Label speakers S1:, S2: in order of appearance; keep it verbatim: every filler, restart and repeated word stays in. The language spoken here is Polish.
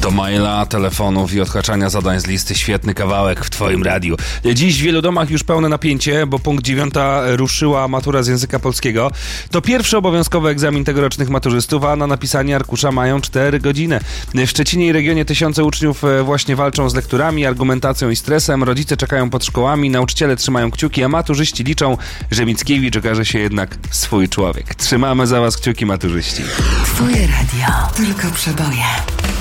S1: Do maila, telefonów i odhaczania zadań z listy. Świetny kawałek w twoim radiu. Dziś w wielu domach już pełne napięcie, bo punkt dziewiąta ruszyła matura z języka polskiego. To pierwszy obowiązkowy egzamin tegorocznych maturzystów, a na napisanie arkusza mają cztery godziny. W Szczecinie i regionie tysiące uczniów właśnie walczą z lekturami, argumentacją i stresem. Rodzice czekają pod szkołami, nauczyciele trzymają kciuki, a maturzyści liczą, że Mickiewicz okaże się jednak swój człowiek. Trzymamy za was kciuki, maturzyści.
S2: Twoje radio, tylko przeboje.